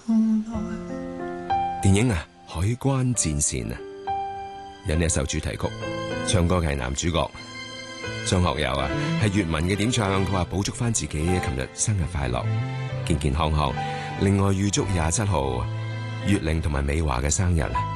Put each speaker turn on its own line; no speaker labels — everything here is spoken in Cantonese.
電影啊，《海關戰線》啊，有呢一首主題曲，唱歌嘅係男主角張學友啊，係粵文嘅點唱，佢話補祝翻自己琴日生日快樂，健健康康。另外預祝27號月玲同埋美華嘅生日啊！